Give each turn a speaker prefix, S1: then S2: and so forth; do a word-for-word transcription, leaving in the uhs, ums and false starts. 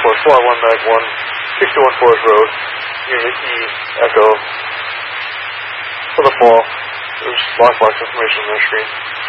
S1: for Squad one Mag one, sixty-one Forest Road, Unit E, Echo. For the fall, there's lockbox information on their screen.